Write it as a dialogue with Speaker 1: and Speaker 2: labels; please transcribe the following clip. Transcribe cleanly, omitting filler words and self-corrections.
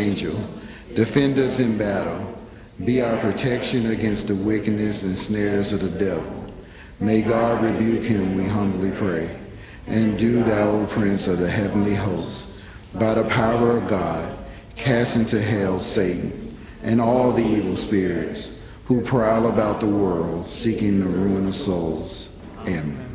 Speaker 1: angel, defend us in battle. Be our protection against the wickedness and snares of the devil. May God rebuke him, we humbly pray. And do thou, O Prince of the heavenly hosts, by the power of God, cast into hell Satan and all the evil spirits who prowl about the world seeking the ruin of souls. Amen.